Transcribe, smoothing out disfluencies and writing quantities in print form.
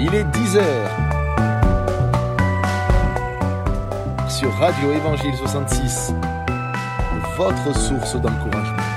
Il est 10h sur Radio Évangile 66, votre source d'encouragement.